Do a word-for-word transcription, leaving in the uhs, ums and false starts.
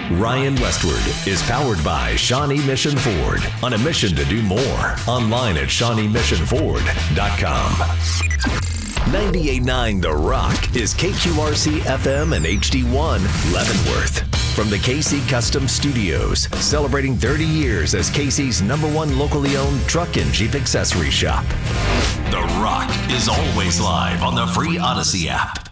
Ryan Westward is powered by Shawnee Mission Ford, on a mission to do more. Online at Shawnee Mission Ford dot com. ninety-eight point nine The Rock is K Q R C F M and H D one Leavenworth. From the K C Custom Studios, celebrating thirty years as K C's number one locally owned truck and Jeep accessory shop. The Rock is always live on the free Odyssey app.